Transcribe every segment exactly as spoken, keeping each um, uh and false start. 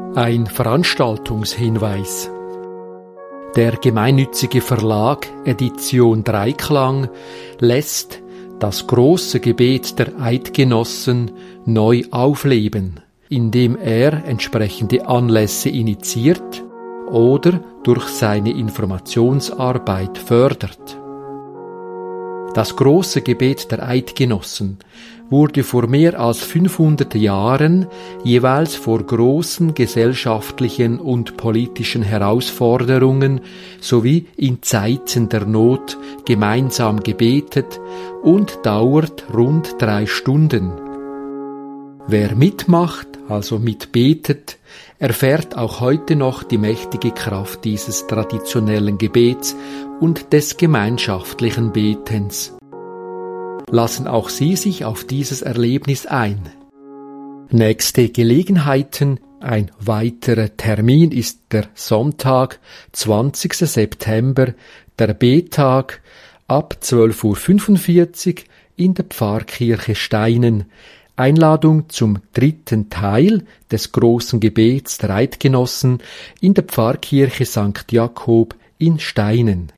Ein Veranstaltungshinweis. Der gemeinnützige Verlag Edition Dreiklang lässt das große Gebet der Eidgenossen neu aufleben, indem er entsprechende Anlässe initiiert oder durch seine Informationsarbeit fördert. Das große Gebet der Eidgenossen wurde vor mehr als fünfhundert Jahren jeweils vor großen gesellschaftlichen und politischen Herausforderungen sowie in Zeiten der Not gemeinsam gebetet und dauert rund drei Stunden. Wer mitmacht, also mitbetet, erfährt auch heute noch die mächtige Kraft dieses traditionellen Gebets und des gemeinschaftlichen Betens. Lassen auch Sie sich auf dieses Erlebnis ein. Nächste Gelegenheiten. Ein weiterer Termin ist der Sonntag, zwanzigster September, der Bettag, ab zwölf Uhr fünfundvierzig in der Pfarrkirche Steinen. Einladung zum dritten Teil des großen Gebets der Eidgenossen in der Pfarrkirche Sankt Jakob in Steinen.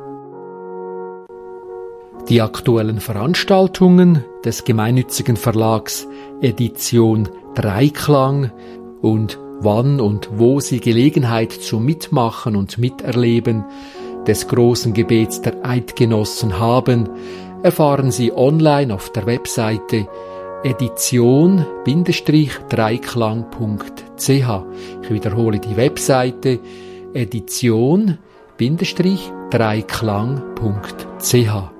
Die aktuellen Veranstaltungen des gemeinnützigen Verlags Edition Dreiklang und wann und wo Sie Gelegenheit zum Mitmachen und Miterleben des großen Gebets der Eidgenossen haben, erfahren Sie online auf der Webseite edition Dreiklang punkt c h. Ich wiederhole die Webseite edition Dreiklang punkt c h.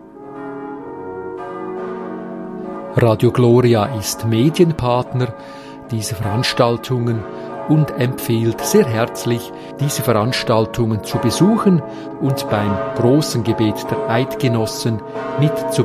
Radio Gloria ist Medienpartner dieser Veranstaltungen und empfiehlt sehr herzlich, diese Veranstaltungen zu besuchen und beim großen Gebet der Eidgenossen mitzubesuchen.